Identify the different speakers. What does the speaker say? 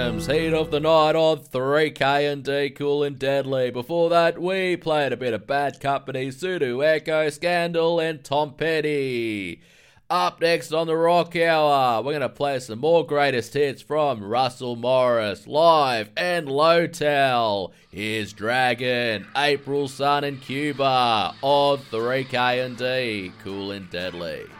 Speaker 1: Adams, Heat of the Night on 3K&D, Cool and Deadly. Before that, we played a bit of Bad Company, Sudo Echo, Scandal, and Tom Petty. Up next on the Rock Hour, we're going to play some more greatest hits from Russell Morris, Live and Lowtel. Here's Dragon, April Sun and Cuba on 3K&D, Cool and Deadly.